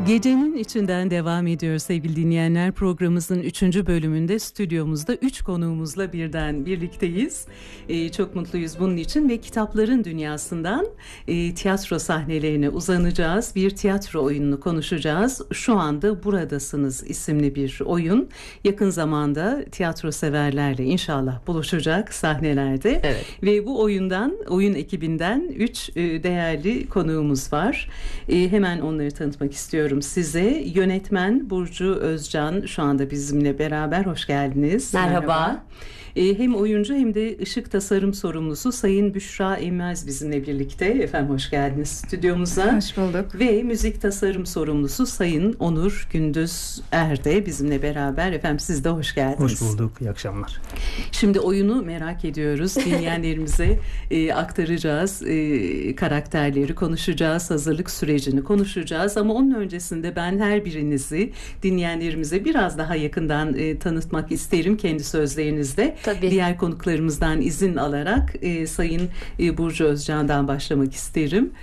Gecenin içinden devam ediyor sevgili dinleyenler. Programımızın 3. bölümünde stüdyomuzda 3 konuğumuzla birden birlikteyiz. Çok mutluyuz bunun için ve kitapların dünyasından tiyatro sahnelerine uzanacağız. Bir tiyatro oyununu konuşacağız. Şu anda Buradasınız isimli bir oyun. Yakın zamanda tiyatro severlerle inşallah buluşacak sahnelerde. Evet. Ve bu oyun ekibinden 3 değerli konuğumuz var. Hemen onları tanıtmak istiyorum size. Yönetmen Burcu Özcan şu anda bizimle beraber. Hoş geldiniz. Merhaba. Hem oyuncu hem de ışık tasarım sorumlusu Sayın Büşra Emmez bizimle birlikte. Efendim hoş geldiniz stüdyomuza. Hoş bulduk. Ve müzik tasarım sorumlusu Sayın Onur Gündüz de bizimle beraber. Efendim siz de hoş geldiniz. Hoş bulduk. İyi akşamlar. Şimdi oyunu merak ediyoruz. Dinleyenlerimize aktaracağız. Karakterleri konuşacağız. Hazırlık sürecini konuşacağız. Ama onun öncesinde ben her birinizi dinleyenlerimize biraz daha yakından tanıtmak isterim kendi sözlerinizde. Tabii. Diğer konuklarımızdan izin alarak Sayın Burcu Özcan'dan başlamak isterim.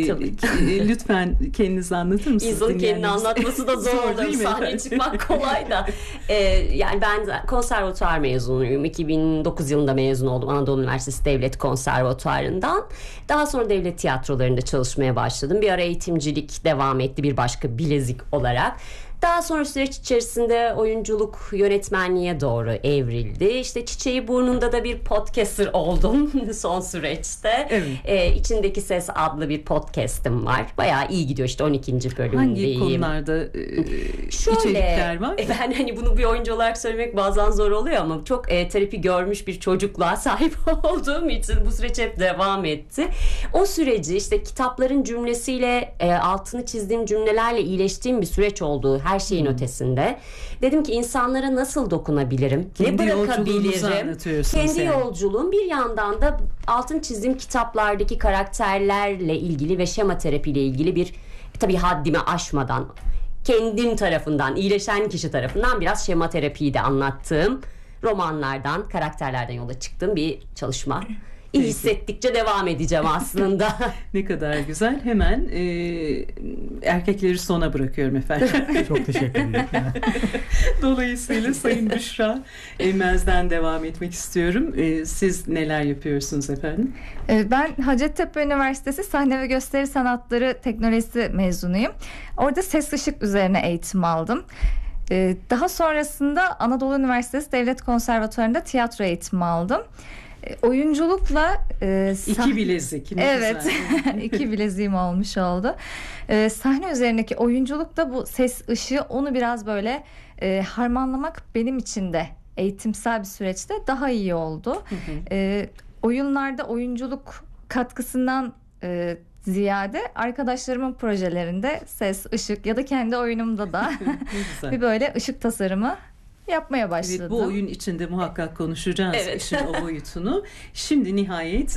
Lütfen kendinizi anlatır mısınız? İnsanın kendini anlatması da zor olur. Sahneye çıkmak kolay da. Yani ben konservatuvar mezunuyum. 2009 yılında mezun oldum Anadolu Üniversitesi Devlet Konservatuvarı'ndan. Daha sonra devlet tiyatrolarında çalışmaya başladım. Bir ara eğitimcilik devam etti bir başka bilezik olarak. Daha sonra süreç içerisinde oyunculuk yönetmenliğe doğru evrildi. İşte Çiçeği Burnunda da bir podcaster oldum son süreçte. Evet. İçindeki Ses adlı bir podcast'im var. Bayağı iyi gidiyor işte 12. bölümdeyim. Hangi konularda içerikler var? Ben hani bunu bir oyuncu olarak söylemek bazen zor oluyor ama çok terapi görmüş bir çocukluğa sahip olduğum için bu süreç hep devam etti. O süreci işte kitapların cümlesiyle altını çizdiğim cümlelerle iyileştiğim bir süreç oldu. Her şeyin ötesinde. Dedim ki insanlara nasıl dokunabilirim? Kendi ne bırakabilirim? Kendi yolculuğum. Bir yandan da altın çizdiğim kitaplardaki karakterlerle ilgili ve şema terapiyle ilgili bir tabii haddimi aşmadan kendim tarafından, iyileşen kişi tarafından biraz şema terapiyi de anlattığım romanlardan, karakterlerden yola çıktığım bir çalışma. İyi hissettikçe devam edeceğim aslında. Ne kadar güzel. Hemen erkekleri sona bırakıyorum efendim. Çok teşekkür ederim. Dolayısıyla Sayın Büşra Emmez'den devam etmek istiyorum. Siz neler yapıyorsunuz efendim? Ben Hacettepe Üniversitesi Sahne ve Gösteri Sanatları Teknolojisi mezunuyum. Orada ses ışık üzerine eğitim aldım. Daha sonrasında Anadolu Üniversitesi Devlet Konservatuvarı'nda tiyatro eğitimi aldım. Oyunculukla iki bilezik. Evet. İki bileziğim olmuş oldu. Sahne üzerindeki oyunculukla bu ses ışığı onu biraz böyle harmanlamak benim için de eğitimsel bir süreçte daha iyi oldu. Oyunlarda oyunculuk katkısından ziyade arkadaşlarımın projelerinde ses, ışık ya da kendi oyunumda da bir böyle ışık tasarımı yapmaya başladım. Evet, bu oyun içinde muhakkak konuşacağız işin o boyutunu. Şimdi nihayet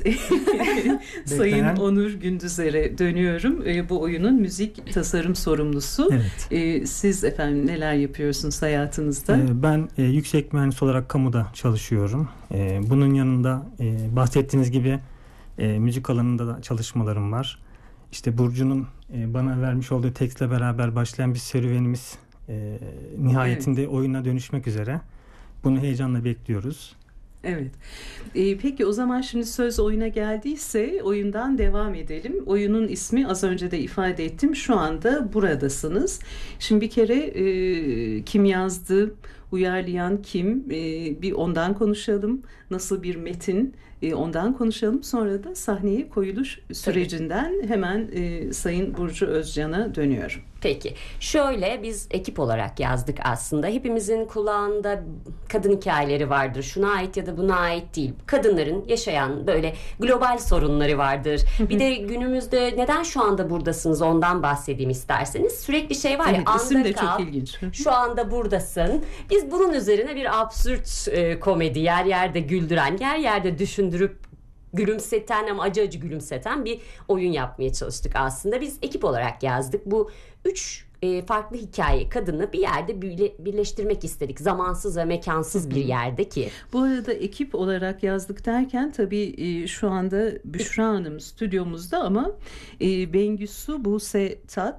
Sayın Onur Gündüzer'e dönüyorum. Bu oyunun müzik tasarım sorumlusu. Evet. Siz efendim neler yapıyorsunuz hayatınızda? Ben yüksek mühendis olarak kamuda çalışıyorum. Bunun yanında bahsettiğiniz gibi müzik alanında da çalışmalarım var. İşte Burcu'nun bana vermiş olduğu tekstle beraber başlayan bir serüvenimiz nihayetinde oyuna dönüşmek üzere. Bunu heyecanla bekliyoruz. Evet. Peki o zaman şimdi söz oyuna geldiyse oyundan devam edelim. Oyunun ismi az önce de ifade ettim. Şu anda Buradasınız. Şimdi bir kere kim yazdı, uyarlayan kim? Bir ondan konuşalım. Nasıl bir metin? Ondan konuşalım. Sonra da sahneye koyuluş sürecinden hemen Sayın Burcu Özcan'a dönüyorum. Peki. Şöyle biz ekip olarak yazdık aslında. Hepimizin kulağında kadın hikayeleri vardır. Şuna ait ya da buna ait değil. Kadınların yaşayan böyle global sorunları vardır. Bir de günümüzde neden şu anda buradasınız ondan bahsedeyim isterseniz. Sürekli şey var ya anda kal. Çok ilginç. Şu anda buradasın. Biz bunun üzerine bir absürt komedi yer yerde güldüren, yer yerde düşündürüp gülümseten ama acı acı gülümseten bir oyun yapmaya çalıştık aslında. Biz ekip olarak yazdık. Bu 3 farklı hikaye kadını bir yerde birleştirmek istedik. Zamansız ve mekansız bir yerde ki. Bu arada ekip olarak yazdık derken tabii şu anda Büşra Hanım stüdyomuzda ama Bengüsü Buse Tat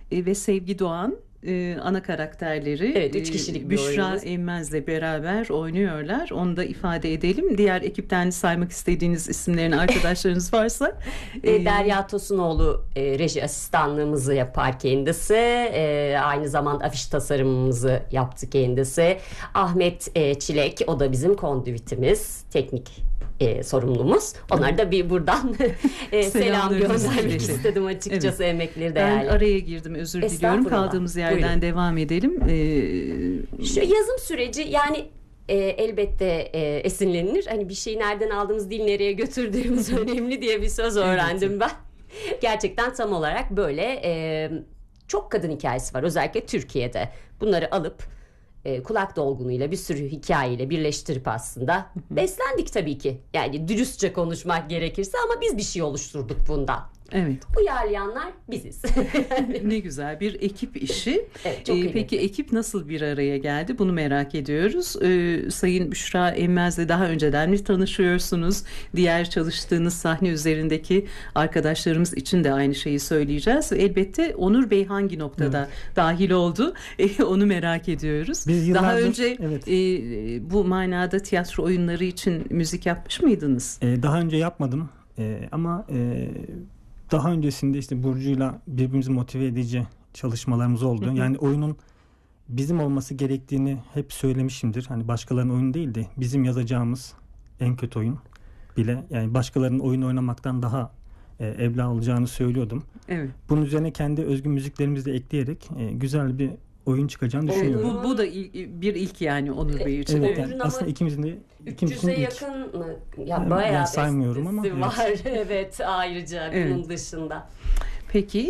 ve Sevgi Doğan ana karakterleri. Evet, 3 kişilik bir Büşra oyunumuz. Emmez'le beraber oynuyorlar. Onu da ifade edelim. Diğer ekipten saymak istediğiniz isimlerin arkadaşlarınız varsa. Derya Tosunoğlu reji asistanlığımızı yapar kendisi. Aynı zamanda afiş tasarımımızı yaptı kendisi. Ahmet Çilek, o da bizim kondüitimiz, teknik sorumlumuz. Onlara da bir buradan selam göndermek istedim açıkçası, evet. Emekleri değerli. Ben araya girdim, özür diliyorum. Kaldığımız yerden buyurun, devam edelim. Şu yazım süreci yani elbette esinlenir. Hani bir şeyi nereden aldığımız değil, nereye götürdüğümüz önemli diye bir söz öğrendim evet, ben. Gerçekten tam olarak böyle çok kadın hikayesi var. Özellikle Türkiye'de. Bunları alıp kulak dolgunuyla bir sürü hikayeyle birleştirip aslında beslendik tabii ki. Yani dürüstçe konuşmak gerekirse, ama biz bir şey oluşturduk bundan. Evet. Uyarlayanlar biziz. Ne güzel bir ekip işi. Evet, çok peki ekip nasıl bir araya geldi? Bunu merak ediyoruz. Sayın Büşra Emmez'le daha önceden mi tanışıyorsunuz? Diğer çalıştığınız sahne üzerindeki arkadaşlarımız için de aynı şeyi söyleyeceğiz. Elbette Onur Bey hangi noktada dahil oldu? Onu merak ediyoruz. Biz yıllardır, daha önce evet, bu manada tiyatro oyunları için müzik yapmış mıydınız? Daha önce yapmadım ama daha öncesinde işte Burcu'yla birbirimizi motive edici çalışmalarımız oldu. Yani oyunun bizim olması gerektiğini hep söylemişimdir. Hani başkalarının oyunu değil de bizim yazacağımız en kötü oyun bile, yani başkalarının oyunu oynamaktan daha evla olacağını söylüyordum. Evet. Bunun üzerine kendi özgün müziklerimizi de ekleyerek güzel bir oyun çıkacağını düşünüyorum. Bu da bir ilk yani Onur Bey için. Evet, yani aslında ikimizin de 300'e yakın mı? Ya bayağı ben saymıyorum ama var. Evet, ayrıca bunun dışında. Peki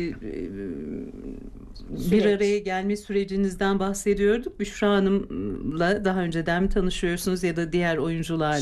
bir araya gelme sürecinizden bahsediyorduk. Büşra Hanım'la daha önceden mi tanışıyorsunuz ya da diğer oyuncularla?